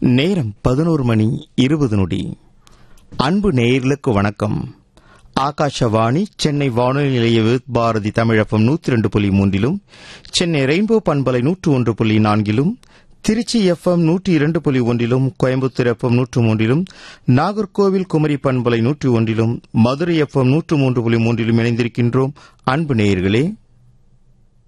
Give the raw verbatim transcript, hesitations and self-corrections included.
நேரம் பதினோரு மணி இருபது நொடி. அன்பு நேயர்களுக்கு வணக்கம். ஆகாஷவாணி சென்னை வானொலி நிலைய பாரதி தமிழப்பம் நூற்றி இரண்டு புள்ளி மூன்றிலும், சென்னை ரெயின்போ பண்பலை நூற்று ஒன்று புள்ளி நான்கிலும், திருச்சி எஃப்எம் நூற்றி இரண்டு புள்ளி ஒன்றிலும், கோயம்புத்தூர் எஃப்எம் நூற்று மூன்றிலும், நாகர்கோவில் குமரி பண்பலை நூற்றி ஒன்றிலும், மதுரை எஃப்எம் நூற்று மூன்று புள்ளி மூன்றிலும் இணைந்திருக்கின்றோம். அன்பு நேயர்களே,